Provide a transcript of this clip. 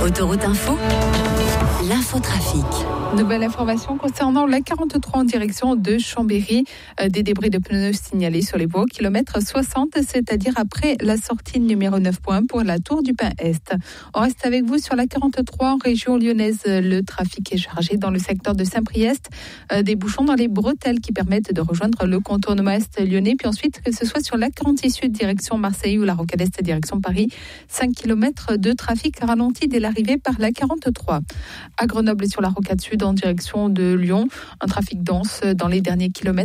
Autoroute Info, l'infotrafic. Nouvelle information concernant la 43 en direction de Chambéry. Des débris de pneus signalés sur les voies au kilomètre 60, c'est-à-dire après la sortie numéro 9.1 pour la Tour du Pin Est. On reste avec vous sur la 43 en région lyonnaise. Le trafic est chargé dans le secteur de Saint-Priest. Des bouchons dans les bretelles qui permettent de rejoindre le contournement est lyonnais. Puis ensuite, que ce soit sur la 46 Sud direction Marseille ou la rocade est direction Paris, 5 km de trafic ralenti dès l'arrivée par la 43. À Grenoble et sur la rocade Sud en direction de Lyon, un trafic dense dans les derniers kilomètres.